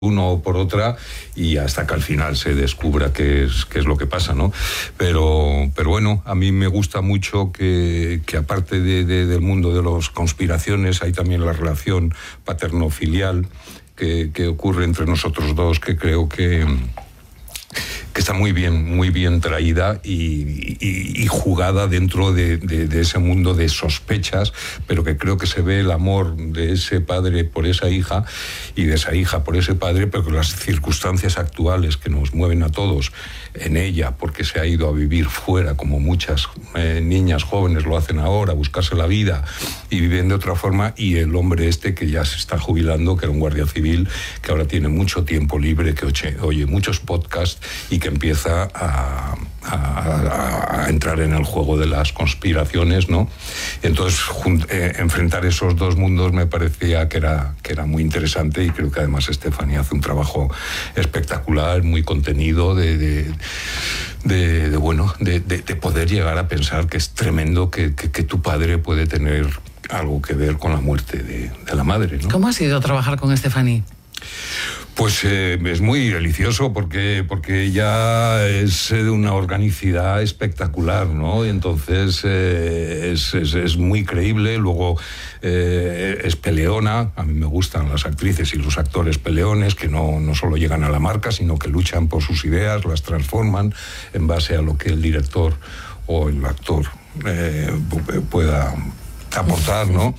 uno o por otra, y hasta que al final se descubra qué es lo que pasa, ¿no? Pero bueno, a mí me gusta mucho que aparte del mundo de las conspiraciones, hay también la relación paterno-filial que ocurre entre nosotros dos, que creo que está muy bien traída y jugada dentro de ese mundo de sospechas, pero que creo que se ve el amor de ese padre por esa hija y de esa hija por ese padre, pero que las circunstancias actuales que nos mueven a todos en ella, porque se ha ido a vivir fuera, como muchas niñas jóvenes lo hacen ahora, buscarse la vida y viven de otra forma, y el hombre que ya se está jubilando, que era un guardia civil, que ahora tiene mucho tiempo libre, que oye muchos podcasts y que empieza a entrar en el juego de las conspiraciones, ¿no? Entonces, enfrentar esos dos mundos me parecía que era muy interesante, y creo que además Stephanie hace un trabajo espectacular, muy contenido, de poder llegar a pensar que es tremendo que tu padre puede tener algo que ver con la muerte de la madre, ¿no? ¿Cómo ha sido trabajar con Stephanie? Pues es muy delicioso porque ella es de una organicidad espectacular, ¿no? Y entonces es muy creíble. Luego es peleona. A mí me gustan las actrices y los actores peleones, que no solo llegan a la marca, sino que luchan por sus ideas, las transforman en base a lo que el director o el actor pueda aportar, ¿no?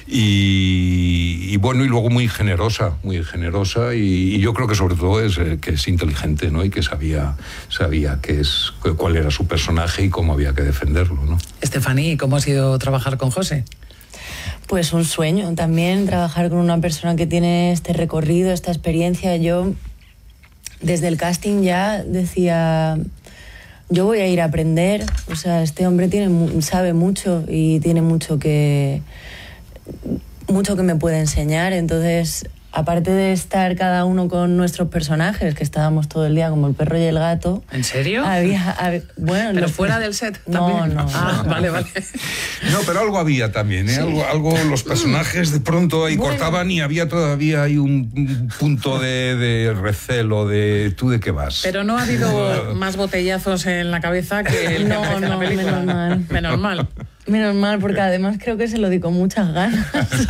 Y bueno, y luego muy generosa, y yo creo que sobre todo que es inteligente, ¿no? Y que sabía cuál era su personaje y cómo había que defenderlo, ¿no? Stephanie, ¿cómo ha sido trabajar con José? Pues un sueño también, trabajar con una persona que tiene este recorrido, esta experiencia. Yo desde el casting ya decía: yo voy a ir a aprender, o sea, este hombre sabe mucho y tiene mucho que me puede enseñar. Entonces, aparte de estar cada uno con nuestros personajes, que estábamos todo el día como el perro y el gato... ¿En serio? Bueno, ¿Pero fuera del set también? No. Ah, vale. No, pero algo había también, ¿eh? Sí. Algo los personajes de pronto ahí cortaban, y había todavía ahí un punto de recelo, de ¿tú de qué vas? Pero no ha habido más botellazos en la cabeza que el no, en la película. Menos mal. Menos mal, porque además creo que se lo di con muchas ganas.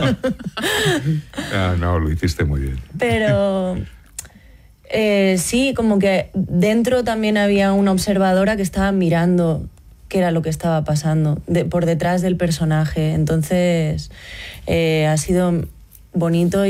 No, lo hiciste muy bien. Pero sí, como que dentro también había una observadora que estaba mirando qué era lo que estaba pasando por detrás del personaje. Entonces ha sido bonito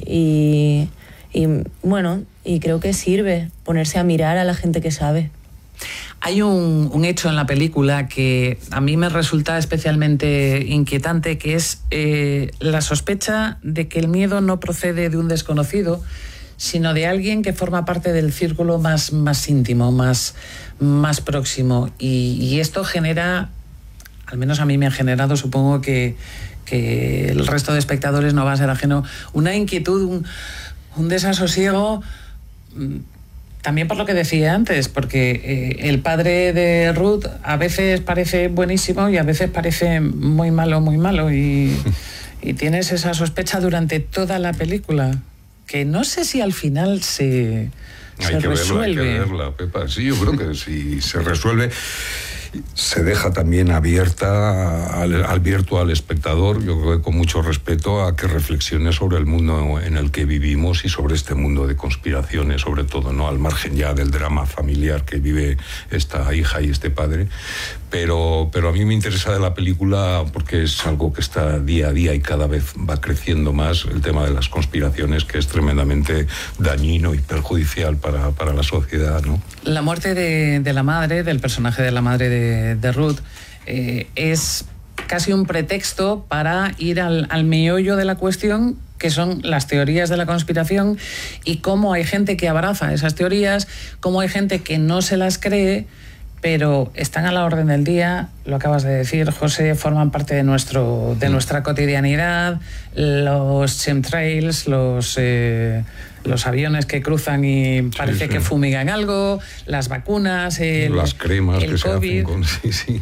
y bueno, y creo que sirve ponerse a mirar a la gente que sabe. Hay un hecho en la película que a mí me resulta especialmente inquietante, que es la sospecha de que el miedo no procede de un desconocido, sino de alguien que forma parte del círculo más íntimo, más próximo. Y esto genera, al menos a mí me ha generado, supongo que el resto de espectadores no va a ser ajeno, una inquietud, un desasosiego. También por lo que decía antes, porque el padre de Ruth a veces parece buenísimo y a veces parece muy malo, y tienes esa sospecha durante toda la película, que no sé si al final se resuelve. Hay que verla, Pepa. Sí, yo creo que si se resuelve, se deja también abierto al espectador, yo creo que con mucho respeto, a que reflexione sobre el mundo en el que vivimos y sobre este mundo de conspiraciones, sobre todo, ¿no? Al margen ya del drama familiar que vive esta hija y este padre. Pero a mí me interesa de la película porque es algo que está día a día y cada vez va creciendo más, el tema de las conspiraciones, que es tremendamente dañino y perjudicial para la sociedad, ¿no? La muerte de la madre, del personaje de la madre de Ruth, es casi un pretexto para ir al meollo de la cuestión, que son las teorías de la conspiración, y cómo hay gente que abraza esas teorías, cómo hay gente que no se las cree, pero están a la orden del día. Lo acabas de decir, José, forman parte de nuestra cotidianidad. Los chemtrails, los aviones que cruzan y parece que fumigan algo, las vacunas, las cremas el que COVID. se hacen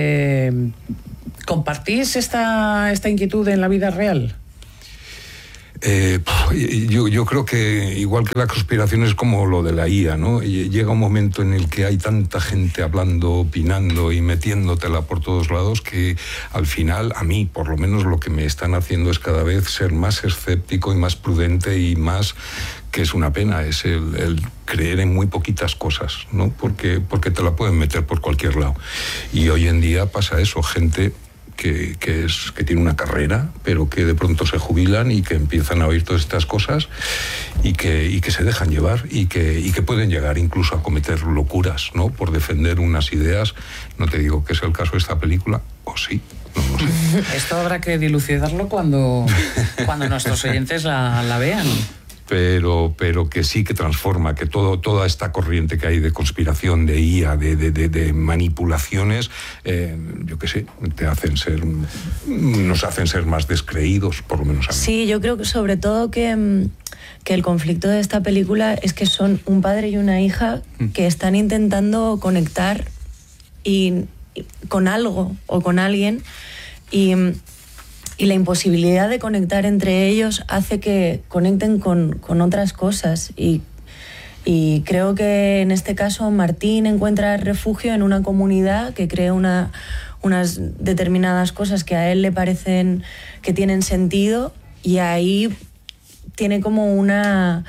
con... ¿Compartís esta inquietud en la vida real? Yo creo que igual que la conspiración es como lo de la IA, ¿no? Llega un momento en el que hay tanta gente hablando, opinando y metiéndotela por todos lados que al final, a mí por lo menos, lo que me están haciendo es cada vez ser más escéptico y más prudente y más, que es una pena, es el creer en muy poquitas cosas, ¿no? Porque te la pueden meter por cualquier lado. Y hoy en día pasa eso, gente que tiene una carrera, pero que de pronto se jubilan y que empiezan a oír todas estas cosas y que se dejan llevar y que pueden llegar incluso a cometer locuras, ¿no? Por defender unas ideas. No te digo que es el caso de esta película, o sí, no lo sé. Esto habrá que dilucidarlo cuando nuestros oyentes la vean. Pero que sí que transforma, que toda esta corriente que hay de conspiración, de IA, de manipulaciones, yo qué sé, nos hacen ser más descreídos, por lo menos a mí. Sí, yo creo que sobre todo que el conflicto de esta película es que son un padre y una hija que están intentando conectar con algo o con alguien y la imposibilidad de conectar entre ellos hace que conecten con otras cosas y creo que en este caso Martín encuentra refugio en una comunidad que crea unas determinadas cosas que a él le parecen que tienen sentido y ahí tiene como una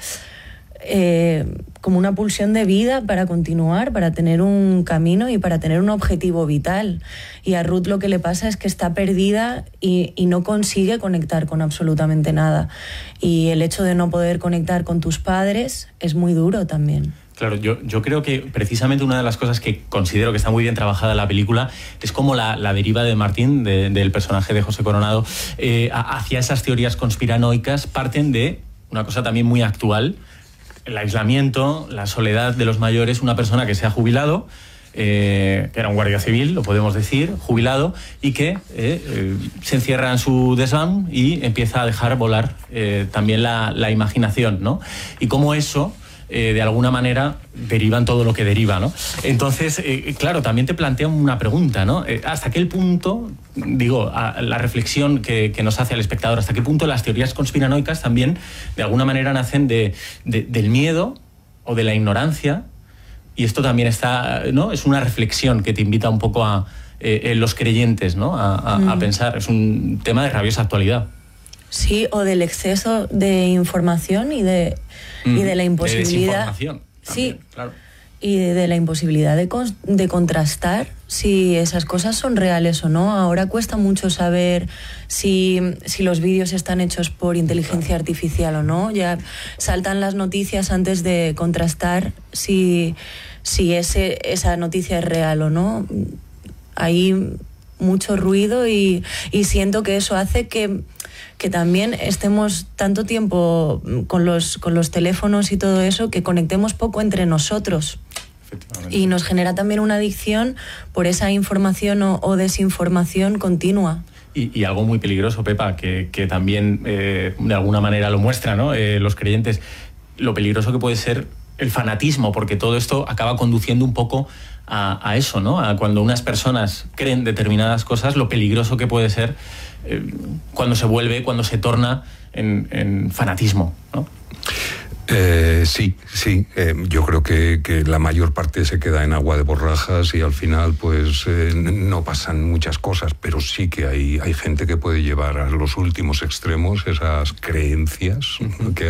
pulsión de vida para continuar, para tener un camino y para tener un objetivo vital. Y a Ruth lo que le pasa es que está perdida y no consigue conectar con absolutamente nada. Y el hecho de no poder conectar con tus padres es muy duro también. Claro, yo creo que precisamente una de las cosas que considero que está muy bien trabajada en la película es como la deriva de Martín, del personaje de José Coronado, hacia esas teorías conspiranoicas, parten de una cosa también muy actual: el aislamiento, la soledad de los mayores, una persona que se ha jubilado, que era un guardia civil, lo podemos decir, jubilado, y que se encierra en su desván y empieza a dejar volar también la imaginación, ¿no? Y cómo eso, de alguna manera, deriva en todo lo que deriva, ¿no? Entonces, claro, también te plantea una pregunta, ¿no? ¿Hasta qué punto, la reflexión que nos hace al espectador, hasta qué punto las teorías conspiranoicas también, de alguna manera, nacen del miedo o de la ignorancia? Y esto también está, ¿no? Es una reflexión que te invita un poco a los creyentes, ¿no? A pensar. Es un tema de rabiosa actualidad. Sí, o del exceso de información y de la imposibilidad. De desinformación también, sí, claro. Y de la imposibilidad de contrastar si esas cosas son reales o no. Ahora cuesta mucho saber si los vídeos están hechos por inteligencia artificial o no. Ya saltan las noticias antes de contrastar si esa noticia es real o no. Hay mucho ruido y siento que eso hace que también estemos tanto tiempo con los teléfonos y todo eso, que conectemos poco entre nosotros. Y nos genera también una adicción por esa información o desinformación continua. Y algo muy peligroso, Pepa, que también de alguna manera lo muestra, ¿no? Los creyentes, lo peligroso que puede ser el fanatismo, porque todo esto acaba conduciendo un poco a eso, ¿no? A cuando unas personas creen determinadas cosas, lo peligroso que puede ser cuando se torna en fanatismo, ¿no? Sí. Yo creo que la mayor parte se queda en agua de borrajas y al final pues no pasan muchas cosas, pero sí que hay gente que puede llevar a los últimos extremos esas creencias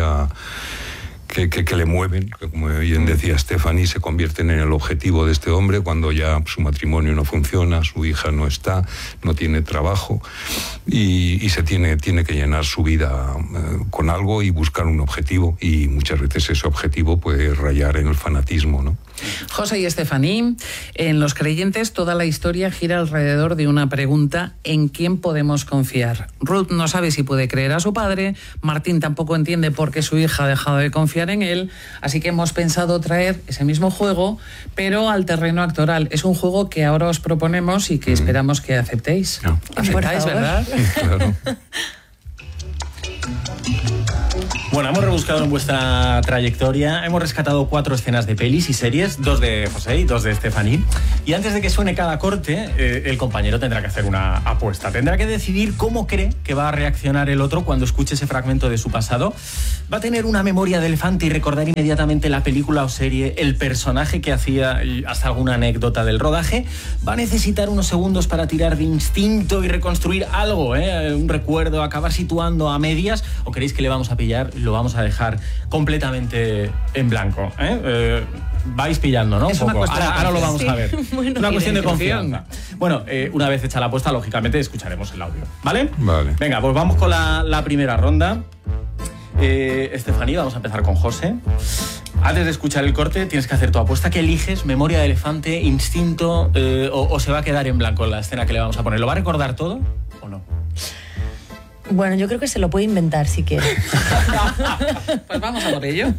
que le mueven, que como bien decía Stephanie, se convierten en el objetivo de este hombre cuando ya su matrimonio no funciona, su hija no está, no tiene trabajo y se tiene que llenar su vida con algo y buscar un objetivo, y muchas veces ese objetivo puede rayar en el fanatismo, ¿no? José y Stephanie, en Los Creyentes toda la historia gira alrededor de una pregunta: ¿en quién podemos confiar? Ruth no sabe si puede creer a su padre, Martín tampoco entiende por qué su hija ha dejado de confiar en él, así que hemos pensado traer ese mismo juego, pero al terreno actoral. Es un juego que ahora os proponemos y que esperamos que aceptéis. No. ¿Aceptáis, verdad? Claro. Bueno, hemos rebuscado en vuestra trayectoria, hemos rescatado 4 escenas de pelis y series, 2 de José y 2 de Estefaní. Y antes de que suene cada corte, el compañero tendrá que hacer una apuesta. Tendrá que decidir cómo cree que va a reaccionar el otro cuando escuche ese fragmento de su pasado. Va a tener una memoria de elefante y recordar inmediatamente la película o serie, el personaje que hacía y hasta alguna anécdota del rodaje. Va a necesitar unos segundos para tirar de instinto y reconstruir algo, un recuerdo, acabar situando a medias. ¿O queréis que le vamos a pillar? Lo vamos a dejar completamente en blanco. Vais pillando, ¿no? Es una cuestión ahora lo vamos a ver. Bueno, una cuestión de confianza. Bueno, una vez hecha la apuesta, lógicamente escucharemos el audio. ¿Vale? Vale. Venga, pues vamos con la primera ronda. Estefaní, vamos a empezar con José. Antes de escuchar el corte, tienes que hacer tu apuesta. ¿Qué eliges? ¿Memoria de elefante, instinto o se va a quedar en blanco en la escena que le vamos a poner? ¿Lo va a recordar todo o no? Bueno, yo creo que se lo puede inventar si quiere. Pues vamos a por ello.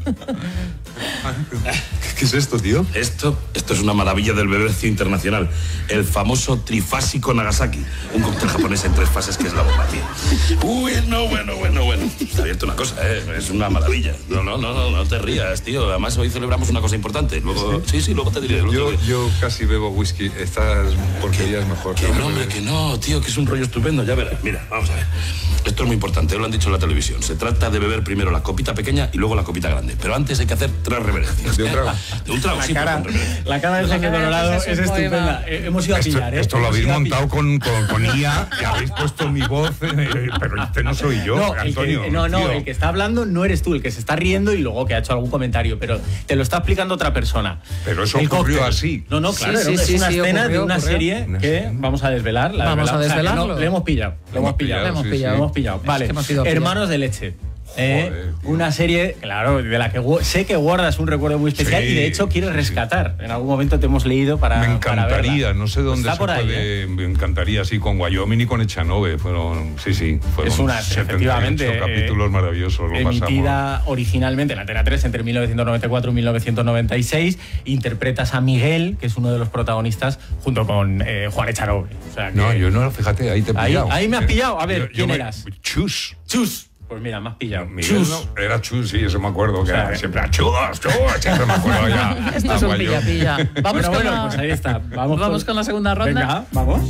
¿Qué es esto, tío? Esto es una maravilla del bebercio internacional. El famoso trifásico Nagasaki. Un cóctel japonés en 3 fases que es la bomba, tío. Bueno. Está abierto una cosa, es una maravilla. No te rías, tío. Además, hoy celebramos una cosa importante. Luego, sí, luego te diré. Yo casi bebo whisky. Estas porquerías mejor. Que no, hombre, que no, tío, que es un rollo estupendo. Ya verás. Mira, vamos a ver. Esto es muy importante, lo han dicho en la televisión. Se trata de beber primero la copita pequeña y luego la copita grande. Pero antes hay que hacer 3 reverencias. ¿De un trago? De un trago, sí, pero con reverencia. La cara de José Colorado es estupenda. Hemos ido a pillar, Esto lo habéis montado con IA y habéis puesto mi voz, pero este no soy yo, No, Antonio. el que está hablando no eres tú, el que se está riendo y luego que ha hecho algún comentario, pero te lo está explicando otra persona. Pero eso El ocurrió cóctel. así. No, claro, Sí, es una escena ocurrió, de una serie que vamos a desvelar. Vamos a desvelarlo. O sea, le hemos pillado. Lo hemos pillado. Vale, que hemos ido a pillar. Hermanos de leche. Joder, una serie, claro, de la que sé que guardas un recuerdo muy especial y de hecho quieres rescatar. En algún momento te hemos leído para. Me encantaría, verla. no sé dónde Está se por ahí, puede. Me encantaría, sí, con Wyoming y con Echanove. Fueron Es una, 78 efectivamente, capítulos maravillosos. Lo emitida pasamos. originalmente en Antena 3 entre 1994 y 1996. Interpretas a Miguel, que es uno de los protagonistas, junto con Juan Echanove. O sea que, No, yo no, fíjate, ahí te he pillado. Ahí me has pillado. A ver, ¿quién eras? Chus. Chus. Pues mira, me has pillado. Miguel, Chus. no, era Chus, sí, eso me acuerdo. Que O sea, era siempre Chus, siempre me acuerdo ya. Esto es un pilla-pilla. Vamos, Bueno, pues ahí está. Vamos con la segunda ronda. Venga, vamos.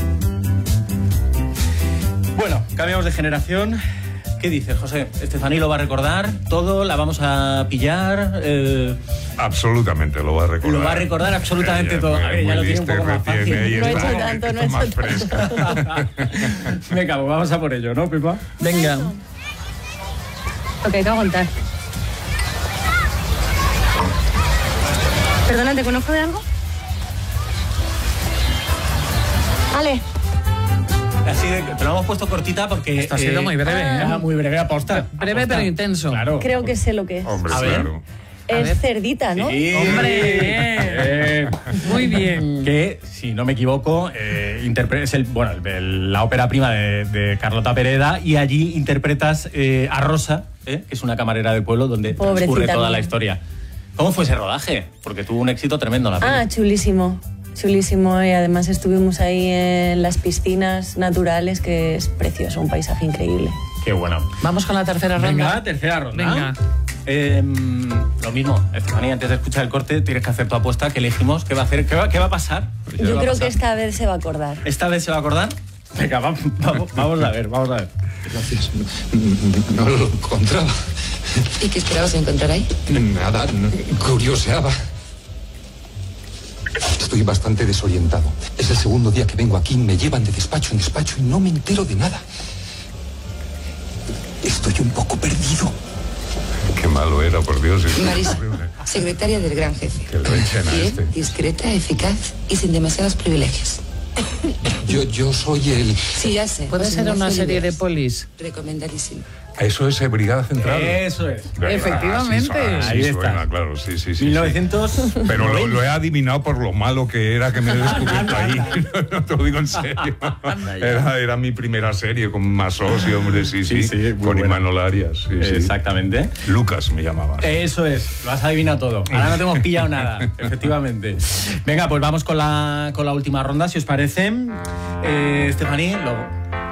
Bueno, cambiamos de generación. ¿Qué dices, José? ¿Estefaní lo va a recordar todo? ¿La vamos a pillar? Absolutamente, lo va a recordar. Lo va a recordar absolutamente todo. A ver, ya lo tiene un poco más fácil. No he hecho tanto, no he hecho fresca. Venga, pues vamos a por ello, ¿no, Pepa? Venga. Ok, te voy a contar. Perdona, ¿te conozco de algo? Ale. Así de, te lo hemos puesto cortita porque... Esto ha sido muy breve, ¿eh? Muy breve, aposta. Breve Aposta. pero intenso. Claro. Creo que sé lo que es. Hombre, A ver. claro. Es cerdita, ¿no? Sí. ¡Hombre! Bien. Muy bien. Que, si no me equivoco, es la ópera prima de Carlota Pereda y allí interpretas a Rosa, que es una camarera del pueblo donde Pobrecita transcurre toda mía. la historia. ¿Cómo fue ese rodaje? Porque tuvo un éxito tremendo la película. Chulísimo. Chulísimo, y además estuvimos ahí en las piscinas naturales, que es precioso, un paisaje increíble. Qué bueno. Vamos con la tercera ronda. Venga, tercera ronda. Venga. Lo mismo, Estefaní, antes de escuchar el corte tienes que hacer tu apuesta. ¿Qué elegimos? ¿Qué va a hacer? ¿Qué va a pasar? Yo creo que esta vez se va a acordar. ¿Esta vez se va a acordar? Venga, vamos a ver, vamos a ver. Gracias. No lo encontraba. ¿Y qué esperabas encontrar ahí? Nada, curioseaba. Estoy bastante desorientado. Es el segundo día que vengo aquí, me llevan de despacho en despacho y no me entero de nada. Estoy un poco perdido. Qué malo era, por Dios. Marisa, secretaria del gran jefe. Que lo echen a Bien, este. discreta, eficaz y sin demasiados privilegios. Yo soy el... Sí, ya sé. ¿Puede José ser una Ignacio serie de Oliveras. polis? Recomendadísimo. Eso es Brigada Central. Eso es. Efectivamente. Sí, Ahí suena, está. claro, sí. 1900. Pero lo he adivinado por lo malo que era que me he descubierto ahí. No te lo digo en serio. Era mi primera serie con Masos y hombre, sí, Sí, muy con buena. Imanol Arias. Sí. Exactamente. Lucas me llamaba. Eso es, lo has adivinado todo. Ahora no te hemos pillado nada, efectivamente. Venga, pues vamos con la última ronda, si os parece. Estefaní,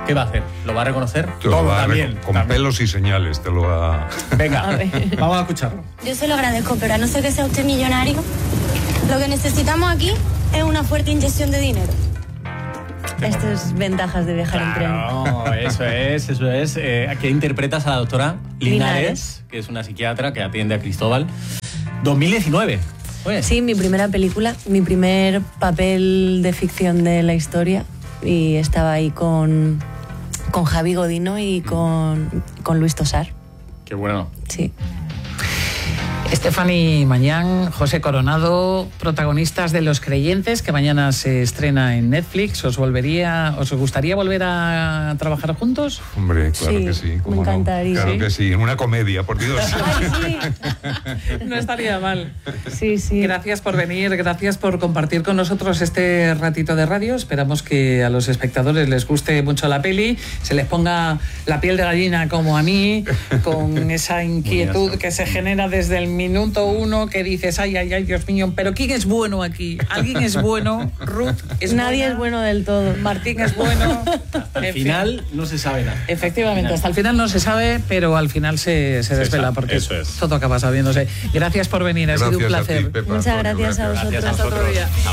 ¿Qué va a hacer? ¿Lo va a reconocer? Te lo va a con pelos y señales, te lo va... Venga, vamos a escucharlo. Yo se lo agradezco, pero a no ser que sea usted millonario, lo que necesitamos aquí es una fuerte inyección de dinero. Estas ventajas de viajar en tren. No, eso es. Aquí interpretas a la doctora Linares, que es una psiquiatra que atiende a Cristóbal. 2019. Pues. Sí, mi primera película, mi primer papel de ficción de la historia. Y estaba ahí con Javi Godino y con Luis Tosar. Qué bueno. Sí. Stephanie Mañán, José Coronado, protagonistas de Los Creyentes, que mañana se estrena en Netflix. ¿Os gustaría volver a trabajar juntos? Hombre, claro que sí. Me encantaría. Claro que sí, en una comedia, por Dios. Ay, sí. No estaría mal. Sí, sí. Gracias por venir, gracias por compartir con nosotros este ratito de radio. Esperamos que a los espectadores les guste mucho la peli, se les ponga la piel de gallina como a mí, con esa inquietud que se genera desde el minuto 1, que dices, ay, Dios mío, pero ¿quién es bueno aquí? ¿Alguien es bueno? Ruth es Nadie buena. es bueno del todo. Martín es bueno. Al final no se sabe nada. Efectivamente, hasta el final no se sabe, pero al final se desvela, porque todo acaba sabiéndose. Gracias por venir, ha sido un placer. A ti, Pepa, Muchas gracias a vosotros. Gracias a Hasta otro vosotros. día.